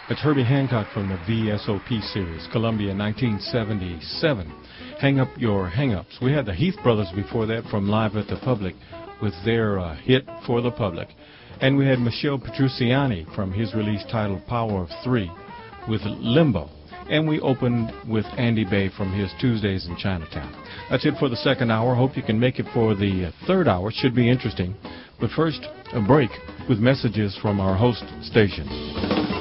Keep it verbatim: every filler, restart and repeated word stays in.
That's Herbie Hancock from the V S O P series, Columbia, nineteen seventy-seven. Hang Up Your Hang-Ups. We had the Heath Brothers before that from Live at the Public with their uh, hit For the Public. And we had Michel Petrucciani from his release titled Power of Three with Limbo. And we opened with Andy Bay from his Tuesdays in Chinatown. That's it for the second hour. Hope you can make it for the uh, third hour. Should be interesting. But first, a break with messages from our host station.